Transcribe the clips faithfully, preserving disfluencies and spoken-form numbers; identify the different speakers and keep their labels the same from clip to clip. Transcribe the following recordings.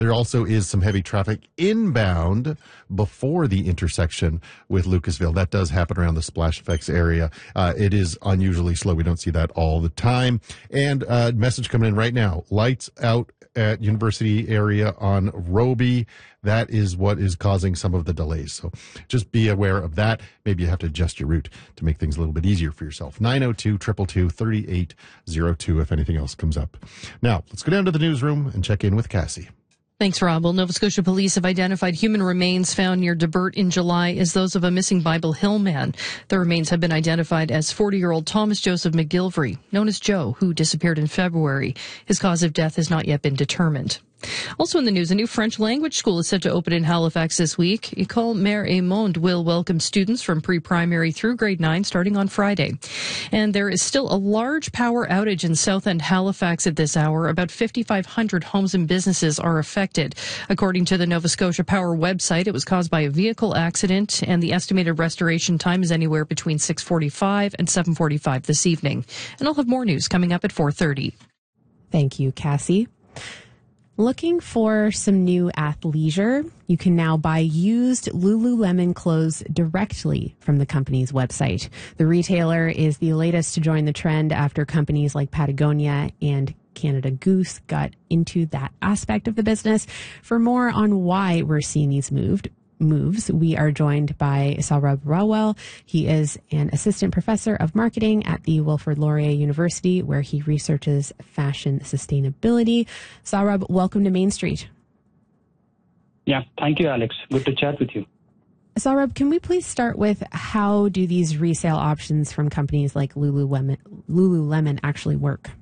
Speaker 1: There also is some heavy traffic inbound before the intersection with Lucasville. That does happen around the Splash Effects area. Uh, it is unusually slow. We don't see that all the time. And uh, message coming in right now. Lights out at University area on Roby. That is what is causing some of the delays. So just be aware of that. Maybe you have to adjust your route to make things a little bit easier for yourself. nine oh two, two two two, three eight zero two if anything else comes up. Now, let's go down to the newsroom and check in with Cassie.
Speaker 2: Thanks, Rob. Well, Nova Scotia police have identified human remains found near Debert in July as those of a missing Bible Hill man. The remains have been identified as forty-year-old Thomas Joseph McGilvery, known as Joe, who disappeared in February. His cause of death has not yet been determined. Also in the news, a new French language school is set to open in Halifax this week. École Mère et Monde will welcome students from pre-primary through grade nine starting on Friday. And there is still a large power outage in South End Halifax at this hour. About fifty-five hundred homes and businesses are affected. According to the Nova Scotia Power website, it was caused by a vehicle accident, and the estimated restoration time is anywhere between six forty-five and seven forty-five this evening. And I'll have more news coming up at four thirty.
Speaker 3: Thank you, Cassie. Looking for some new athleisure? You can now buy used Lululemon clothes directly from the company's website. The retailer is the latest to join the trend after companies like Patagonia and Canada Goose got into that aspect of the business. For more on why we're seeing these moved, moves, we are joined by Saurabh Rawal. He is an assistant professor of marketing at the Wilfrid Laurier University, where he researches fashion sustainability. Saurabh, welcome to Main Street.
Speaker 4: Yeah, thank you, Alex. Good to chat with you.
Speaker 3: Saurabh, can we please start with how do these resale options from companies like Lululemon, Lululemon actually work?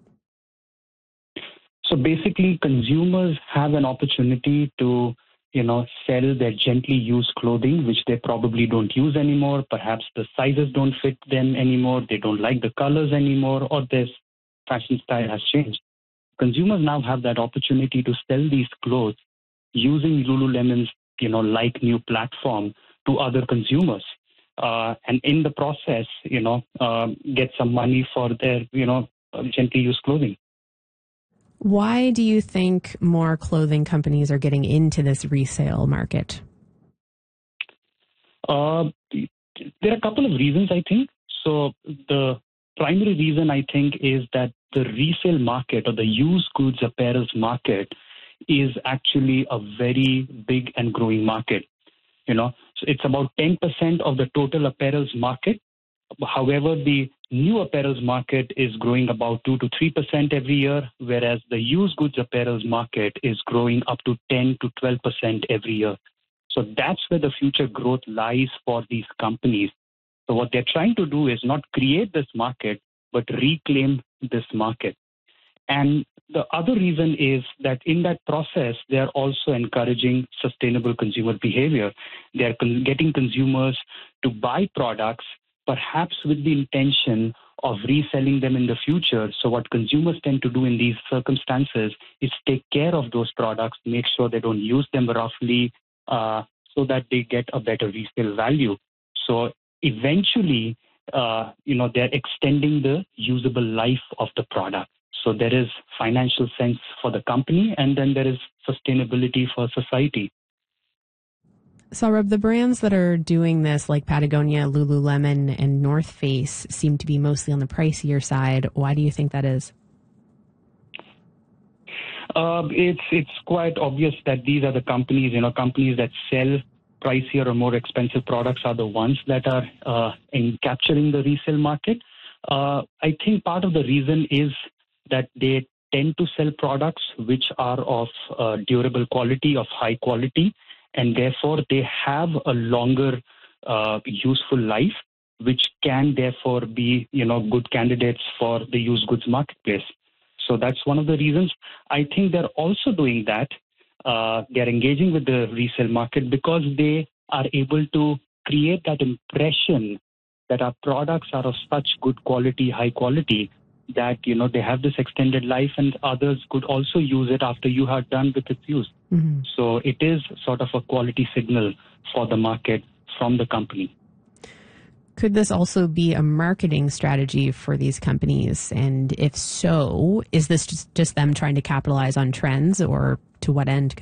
Speaker 4: So basically, consumers have an opportunity to you know, sell their gently used clothing, which they probably don't use anymore. Perhaps the sizes don't fit them anymore. They don't like the colors anymore, or their fashion style has changed. Consumers now have that opportunity to sell these clothes using Lululemon's, you know, like new platform to other consumers. Uh, and in the process, you know, uh, get some money for their, you know, gently used clothing.
Speaker 3: Why do you think more clothing companies are getting into this resale market?
Speaker 4: Uh, there are a couple of reasons, I think. So the primary reason, I think, is that the resale market or the used goods apparels market is actually a very big and growing market. You know, so it's about ten percent of the total apparels market. However, the new apparels market is growing about two to three percent every year, whereas the used goods apparels market is growing up to ten to twelve percent every year. So that's where the future growth lies for these companies. So what they're trying to do is not create this market, but reclaim this market. And the other reason is that in that process, they're also encouraging sustainable consumer behavior. They're con- getting consumers to buy products perhaps with the intention of reselling them in the future. So what consumers tend to do in these circumstances is take care of those products, make sure they don't use them roughly, uh, so that they get a better resale value. So eventually, uh, you know, they're extending the usable life of the product. So there is financial sense for the company, and then there is sustainability for society.
Speaker 3: Saurabh, the brands that are doing this, like Patagonia, Lululemon, and North Face, seem to be mostly on the pricier side. Why do you think that is?
Speaker 4: Uh, it's it's quite obvious that these are the companies, you know, companies that sell pricier or more expensive products are the ones that are uh, in capturing the resale market. Uh, I think part of the reason is that they tend to sell products which are of uh, durable quality, of high quality, and therefore they have a longer uh, useful life, which can therefore be, you know, good candidates for the used goods marketplace. So that's one of the reasons. I think they're also doing that. Uh, they're engaging with the resale market because they are able to create that impression that our products are of such good quality, high quality, that, you know, they have this extended life and others could also use it after you are done with its use. Mm-hmm. So it is sort of a quality signal for the market from the company.
Speaker 3: Could this also be a marketing strategy for these companies? And if so, is this just, just them trying to capitalize on trends, or to what end